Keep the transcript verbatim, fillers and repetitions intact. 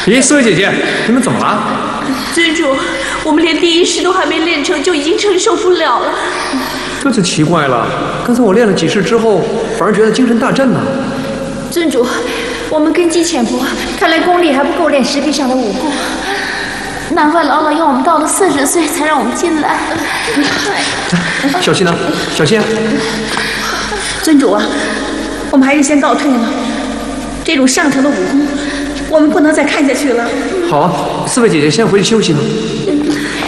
咦，四位姐姐，你们怎么了？ 尊主，我们连第一式都还没练成，就已经承受不了了。 这就奇怪了，刚才我练了几式之后，反而觉得精神大振呢。 尊主，我们根基浅薄，看来功力还不够练石壁上的武功。难怪老老要我们到了四十岁才让我们进来。 小希呢？小希， 尊主啊，我们还是先告退了。这种上乘的武功，我们不能再看下去了。 好啊，四位姐姐先回去休息吧。